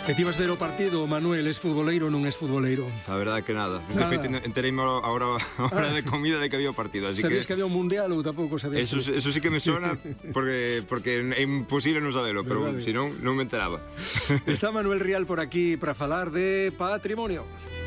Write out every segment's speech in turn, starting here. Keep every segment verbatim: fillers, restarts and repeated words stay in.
E ti vas ver o partido, Manuel, es futboleiro ou non es futboleiro? A verdade que nada. De feito, entereime agora a hora de comida de que había o partido, así Sabías que... que había un mundial ou tampouco sabías? Eso, eso sí que me sona, porque, porque é imposible non sabelo, pero vale. se non, non me enteraba. Está Manuel Rial por aquí para falar de patrimonio.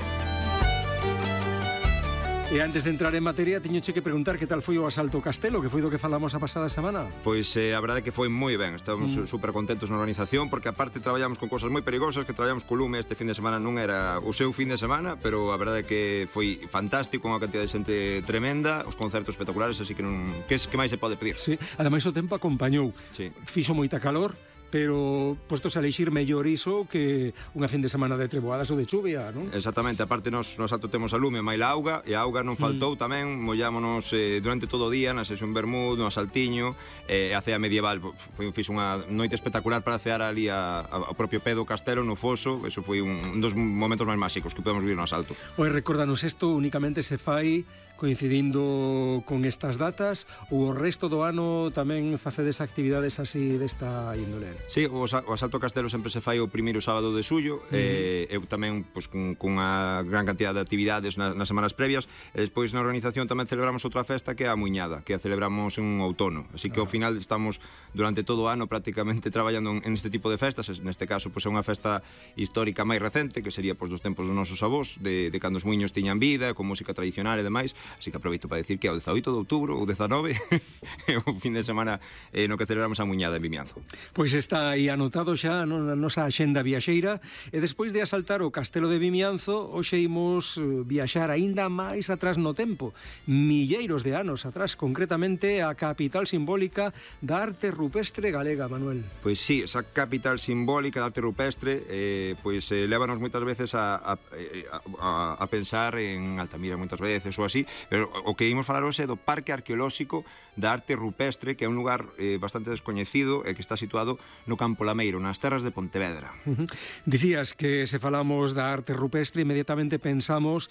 E antes de entrar en materia, teñoche que preguntar que tal foi o asalto ao Castelo, que foi do que falamos a pasada semana. Pois eh, a verdade é que foi moi ben. Estamos mm. super contentos na organización, porque aparte traballamos con cosas moi perigosas, que traballamos co lume. Este fin de semana non era o seu fin de semana, pero a verdade é que foi fantástico, unha cantidad de xente tremenda, os concertos espectaculares, así que non que, es, que máis se pode pedir. Sí, ademais o tempo acompañou. Sí. Fixo moita calor, pero postos a elixir mellor iso que unha fin de semana de treboadas ou de chuvia, non? Exactamente, aparte nos, nos alto temos a lume, maila auga, e a auga non faltou mm. tamén, mollámonos eh, durante todo o día na sesión Bermud, no Saltiño, e eh, a cea medieval, foi fixe unha noite espectacular para cear ali a, a, ao propio pé do castelo, no foso, eso foi un, un dos momentos máis máxicos que podemos vivir no asalto. Oi, recórdanos, isto únicamente se fai coincidindo con estas datas ou o resto do ano tamén facedes actividades así desta índole? Sí, o, o asalto ao castelo sempre se fai o primeiro sábado de xullo, uh-huh. e eu tamén pois, con, con unha gran cantidad de actividades nas, nas semanas previas, e despois na organización tamén celebramos outra festa que é a Muiñada, que a celebramos en outono, así que uh-huh. ao final estamos durante todo o ano prácticamente traballando en, en este tipo de festas. Neste caso pois, é unha festa histórica máis recente, que sería pois, dos tempos dos nosos avós, de, de cando os muiños tiñan vida, con música tradicional e demais. Así que aproveito para decir que é o dezaoito de outubro ou dezanove é o fin de semana eh, no que celebramos a Muiñada en Vimianzo. Pois está aí anotado xa na nosa axenda viaxeira, e despois de asaltar o Castelo de Vimianzo, hoxe imos viaxar aínda máis atrás no tempo, milleiros de anos atrás, concretamente a capital simbólica da arte rupestre galega, Manuel. Pois sí, esa capital simbólica da arte rupestre eh, pois eh, lévanos moitas veces a, a, a, a pensar en Altamira moitas veces ou así, pero o que imos falar hoxe é do Parque Arqueolóxico da Arte Rupestre, que é un lugar eh, bastante descoñecido e que está situado no Campo Lameiro, nas terras de Pontevedra. Uh-huh. Dicías que se falamos da arte rupestre inmediatamente pensamos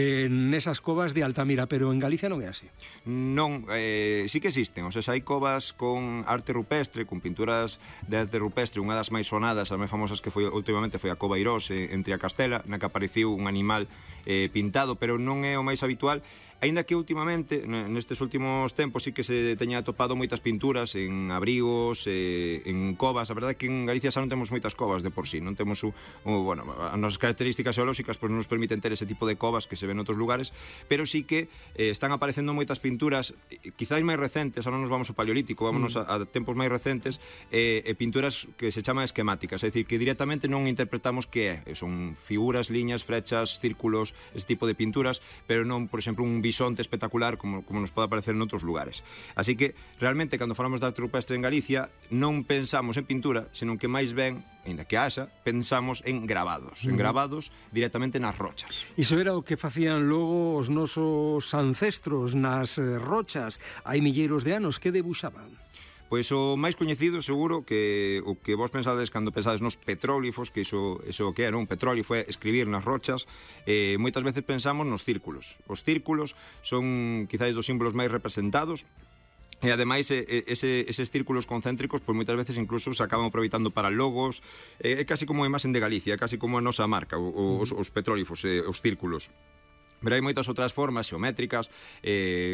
en esas covas de Altamira, pero en Galicia non é así. Non, eh, sí que existen, o sea, hai covas con arte rupestre, con pinturas de arte rupestre, unha das máis sonadas, as máis famosas que foi últimamente foi a Cova Irós, eh, entre a Castela, na que apareciu un animal eh, pintado, pero non é o máis habitual. Aínda que últimamente, nestes últimos tempos, sí que se teña atopado moitas pinturas en abrigos, eh, en covas. A verdade é que en Galicia xa non temos moitas covas de por sí, non temos o, o, bueno, as nosas características geolóxicas pois non nos permiten ter ese tipo de covas que se ven en outros lugares, pero sí que eh, están aparecendo moitas pinturas, quizáis máis recentes, ahora nos vamos ao Paleolítico, vámonos mm. a, a tempos máis recentes, eh, e pinturas que se chaman esquemáticas, é dicir, que directamente non interpretamos que é, son figuras, liñas, frechas, círculos, ese tipo de pinturas, pero non, por exemplo, un bisonte espectacular como, como nos pode aparecer en outros lugares. Así que, realmente, cando falamos de arte rupestre en Galicia, non pensamos en pintura, senón que máis ben, ainda que haxa, pensamos en gravados, mm. en gravados directamente nas rochas. Iso era o que facían logo os nosos ancestros nas rochas, hai milleiros de anos, que debuxaban? Pois o máis coñecido, seguro, que o que vos pensades cando pensades nos petróglifos, que iso, iso que era un petróglifo é escribir nas rochas, eh, moitas veces pensamos nos círculos. Os círculos son quizáis dos símbolos máis representados, e ademais ese, eses círculos concéntricos pois moitas veces incluso se acaban aproveitando para logos, é eh, casi como a imaxen de Galicia, casi como a nosa marca, os, os petrólifos, eh, os círculos. Pero hai moitas outras formas xeométricas, eh,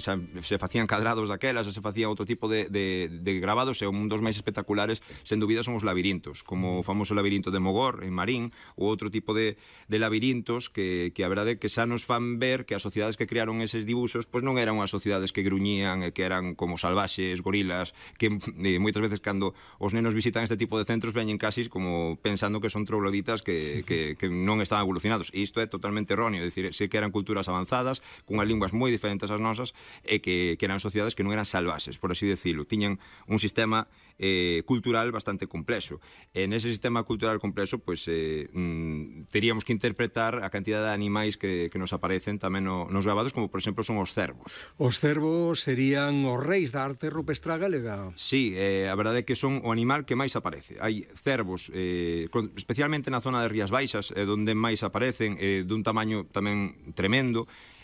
se facían cadrados daquelas, se facían outro tipo de, de, de grabados, e un dos máis espectaculares, sen dúbida, son os labirintos, como o famoso labirinto de Mogor, en Marín, ou outro tipo de, de labirintos que, que a verdade é que xa nos fan ver que as sociedades que crearon eses dibuxos pois non eran unhas sociedades que gruñían e que eran como salvaxes, gorilas, que eh, moitas veces cando os nenos visitan este tipo de centros veñen casi como pensando que son trogloditas que, que, que non están evolucionados, e isto é totalmente erróneo, é dicir, se que eran culturas avanzadas, cunhas linguas moi diferentes ás nosas, e que, que eran sociedades que non eran salvaxes, por así decirlo. Tiñan un sistema eh, cultural bastante complexo. E nese sistema cultural complexo, pois, eh, mm, teríamos que interpretar a cantidad de animais que, que nos aparecen tamén no, nos grabados, como, por exemplo, son os cervos. Os cervos serían os reis da arte rupestre galega? Sí, eh, a verdade é que son o animal que máis aparece. Hai cervos, eh, especialmente na zona de Rías Baixas, eh, onde máis aparecen, eh, dun tamaño tamén tremendo,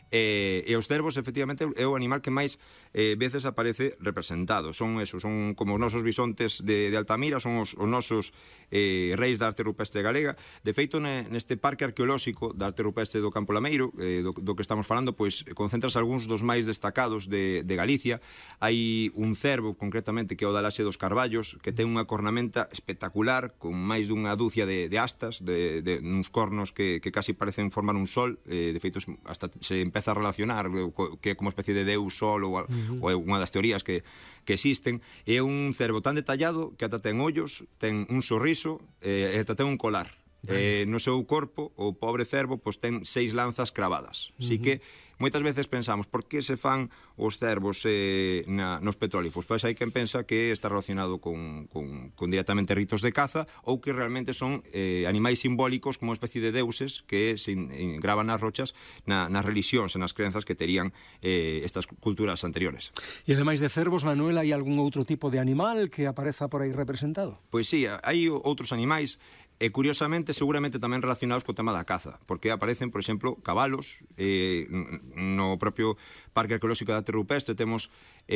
E, e os cervos, efectivamente, é o animal que máis eh, veces aparece representado. Son esos, son como os nosos bisontes de, de Altamira, son os, os nosos eh, reis da arte rupestre galega. De feito, ne, neste parque arqueolóxico da arte rupestre do Campo Lameiro, eh, do, do que estamos falando, pois concentras algúns dos máis destacados de, de Galicia. Hai un cervo, concretamente, que é o da Laxe dos Carballos, que ten unha cornamenta espectacular, con máis dunha dúcia de, de astas, de, de uns cornos que, que casi parecen formar un sol. Eh, de feito, hasta se empeza a relacionar que é como especie de deus sol ou, uh-huh. ou é unha das teorías que, que existen. É un cervo tan detallado que ata ten ollos, ten un sorriso eh, e ata ten un colar. Eh, no seu corpo, o pobre cervo, pois ten seis lanzas cravadas. Uh-huh. Así que moitas veces pensamos, por que se fan os cervos eh, na, nos petrólifos? Pois hai quen pensa que está relacionado con, con, con directamente ritos de caza, ou que realmente son eh, animais simbólicos como uma especie de deuses que se gravan nas rochas na, nas religións e nas crenzas que terían eh, estas culturas anteriores. E ademais de cervos, Manuel, hai algún outro tipo de animal que apareza por aí representado? Pois sí, hai outros animais. E, curiosamente, seguramente tamén relacionados co tema da caza, porque aparecen, por exemplo, cabalos. Eh, no propio Parque Arqueolóxico da Arte Rupestre temos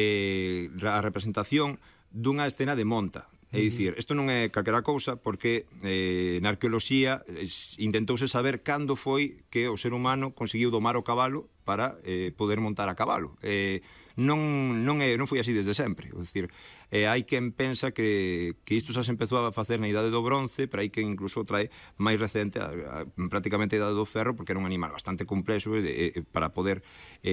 eh, a representación dunha escena de monta. É dicir, isto non é calquera cousa, porque eh, na arqueoloxía intentouse saber cando foi que o ser humano conseguiu domar o cabalo para eh, poder montar a cabalo. Eh, non, non, é, non foi así desde sempre. É dicir, eh, hai quen pensa que, que isto xa se empezou a facer na idade do bronce, pero hai quen incluso trae máis recente a, a, prácticamente a idade do ferro, porque era un animal bastante complexo e, e para poder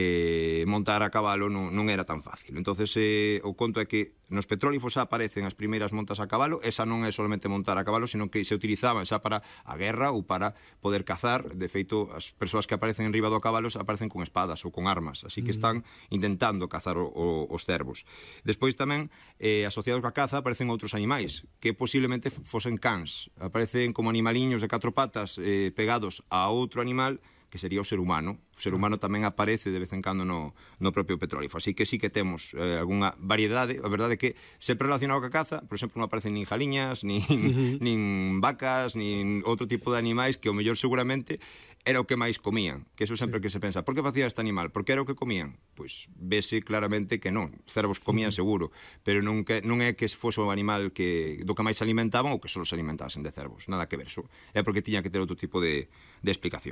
eh, montar a cabalo non, non era tan fácil. Entonces eh, o conto é que nos petrólifos xa aparecen as primeiras montas a cabalo. Esa non é solamente montar a cabalo, sino que se utilizaban xa para a guerra ou para poder cazar. De feito, as persoas que aparecen en riba do cabalo aparecen con espadas ou con armas, así que están intentando cazar o, o, os cervos. Despois tamén, eh, asociados coa caza, aparecen outros animais que posiblemente fosen cans. Aparecen como animaliños de catro patas eh, pegados a outro animal que sería o ser humano. O ser humano tamén aparece de vez en cando no, no propio petrólifo. Así que sí que temos eh, algunha variedade. A verdade é que sempre relacionado ca caza, por exemplo, non aparecen nin jaliñas, nin, uh-huh. nin vacas, nin outro tipo de animais que o mellor seguramente era o que máis comían, que eso sempre sí. que se pensa, por que facía este animal? Por que era o que comían? Pois vese claramente que non, cervos comían seguro, pero non, que, non é que fose o animal que do que máis se alimentaban ou que só se alimentasen de cervos, nada que ver, eso é porque tiña que ter outro tipo de, de explicación.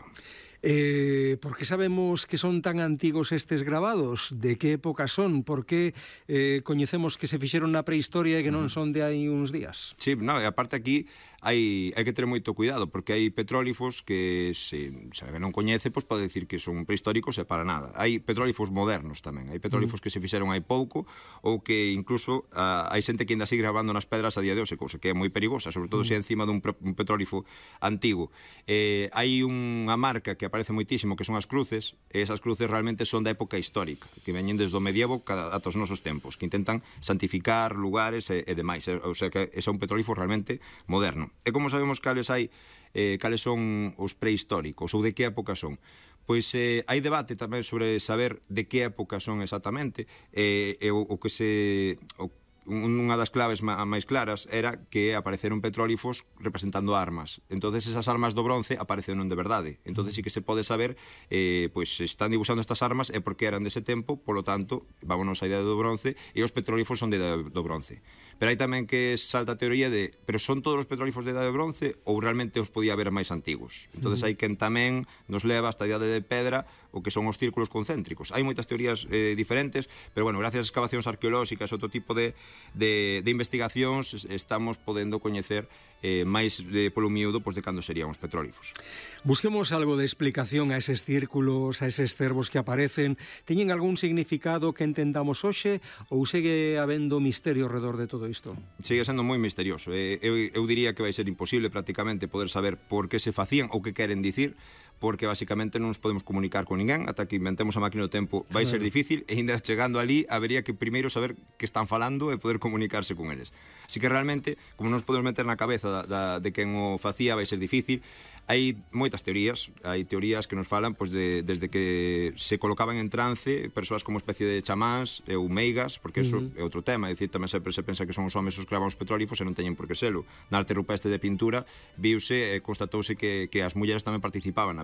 Eh, por que sabemos que son tan antigos estes gravados? De que época son? Por que eh, coñecemos que se fixeron na prehistoria e que non son de hai uns días? Sí, no, e aparte aquí hai, hai que ter moito cuidado, porque hai petrólifos que se, se non coñece, pois pode decir que son prehistóricos e para nada. Hai petrólifos modernos tamén, hai petrólifos mm. que se fixeron hai pouco, ou que incluso uh, hai xente que ainda sigue grabando nas pedras a día de hoxe, cousa que é moi perigosa, sobre todo mm. se é encima dun un petrólifo antigo. Eh, hai unha marca que aparece moitísimo, que son as cruces, e esas cruces realmente son da época histórica, que veñen desde o medievo ata os nosos tempos, que intentan santificar lugares e, e demais, o sea que é un petrólifo realmente moderno. E como sabemos cales hai, eh, cales son os prehistóricos, ou de que época son? Pois eh, hai debate tamén sobre saber de que época son exactamente, e eh, o, o que se... O, unha das claves máis claras era que apareceron petrólifos representando armas. Entonces esas armas do bronce apareceron de verdade. Entonces sí que se pode saber, eh, pois están dibujando estas armas é porque eran dese tempo, polo tanto, vámonos á idade do bronce, e os petrólifos son de idade do bronce. Pero hai tamén que salta a teoría de, pero son todos os petrólifos de idade do bronce ou realmente os podía haber máis antigos? Entonces hai quen tamén nos leva hasta a idade de pedra, o que son os círculos concéntricos. Hai moitas teorías eh, diferentes, pero bueno, gracias ás excavacións arqueolóxicas, outro tipo de De, de investigacións, estamos podendo coñecer eh, máis de polo miúdo pois, de cando serían os petrólifos. Busquemos algo de explicación a eses círculos, a eses cervos que aparecen. Teñen algún significado que entendamos hoxe ou segue habendo misterio alrededor de todo isto? Sigue sendo moi misterioso. Eh, eu, eu diría que vai ser imposible prácticamente poder saber por que se facían ou que queren dicir, porque basicamente non nos podemos comunicar con ninguén ata que inventemos a máquina do tempo. Vai ser difícil e ainda chegando ali habería que primeiro saber que están falando e poder comunicarse con eles. Así que realmente, como non nos podemos meter na cabeza da, da, de quen o facía, vai ser difícil. Hai moitas teorías, hai teorías que nos falan pois, de, desde que se colocaban en trance persoas como especie de chamáns ou meigas, porque eso uh-huh. é outro tema, é dicir, tamén sempre se pensa que son os homes os que gravan os petrólifos e non teñen por que selo. Na arte rupestre de pintura viuse e constatouse que, que as mulleres tamén participaban na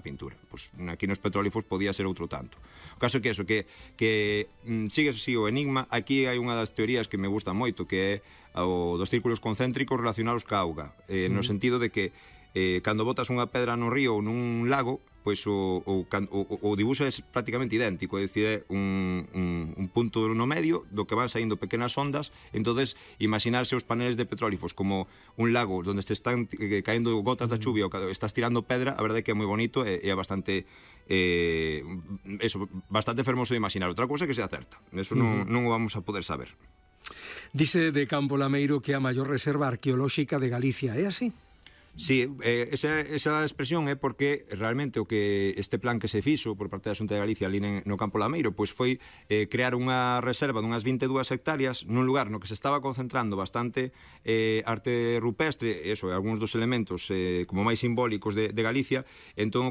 unha pintura. Pois aquí nos petrólifos podía ser outro tanto. O caso é que eso, que, que mm, sigue así o enigma. Aquí hai unha das teorías que me gusta moito, que é o dos círculos concéntricos relacionados ca auga, eh, no Mm. sentido de que eh, cando botas unha pedra no río ou nun lago, pois o, o, o, o dibuixo é prácticamente idéntico, é dicir, é un, un, un punto no medio do que van saindo pequenas ondas. Entonces imaginarse os paneles de petrólifos como un lago onde se están eh, caendo gotas da chuvia, ou estás tirando pedra, a verdade é que é moi bonito e é bastante eh, eso, bastante fermoso de imaginar. Outra cousa é que se acerta, eso non, non o vamos a poder saber. Dice de Campo Lameiro que é a maior reserva arqueolóxica de Galicia, é así? Sí, eh, esa, esa expresión é porque realmente o que este plan que se fixo por parte da Xunta de Galicia ali no Campo Lameiro, pois foi eh, crear unha reserva dunhas vinte e dúas hectáreas nun lugar no que se estaba concentrando bastante eh, arte rupestre, eso, algúns dos elementos eh, como máis simbólicos de, de Galicia. Entón